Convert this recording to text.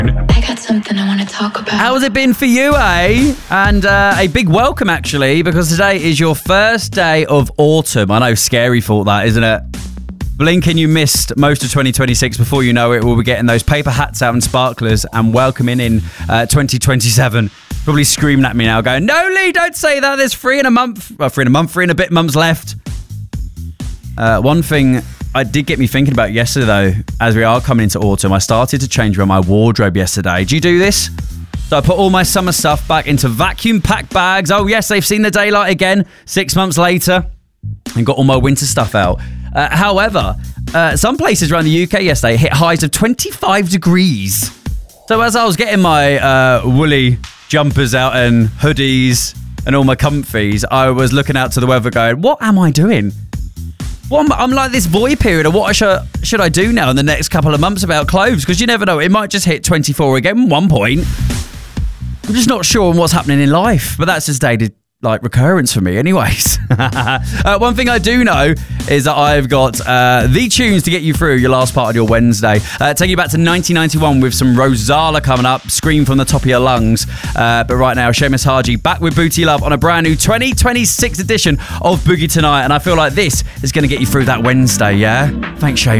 I got something I want to talk about. How has it been for you, eh? And a big welcome, actually, because today is your first day of autumn. I know, scary thought that, isn't it? Blinking, you missed most of 2026. Before you know it, we'll be getting those paper hats out and sparklers and welcoming in 2027. Probably screaming at me now, going, "No, Lee, don't say that. There's three and a bit months left." One thing I did get me thinking about yesterday, though, as we are coming into autumn, I started to change around my wardrobe yesterday. Do you do this? So I put all my summer stuff back into vacuum-packed bags. Oh, yes, they've seen the daylight again 6 months later, and got all my winter stuff out. However, some places around the UK yesterday hit highs of 25 degrees. So as I was getting my woolly jumpers out and hoodies and all my comfies, I was looking out to the weather going, what am I doing? I'm like this void period of what should I do now in the next couple of months about clothes? Because you never know, it might just hit 24 again at one point. I'm just not sure on what's happening in life, but that's just daily recurrence for me anyways. One thing I do know is that I've got the tunes to get you through your last part of your Wednesday. Taking you back to 1991 with some Rosala coming up, Scream from the Top of Your Lungs. But right now, Seamus Haji back with Booty Love on a brand new 2026 edition of Boogie Tonight, and I feel like this is going to get you through that Wednesday, yeah? Thanks, Seamus.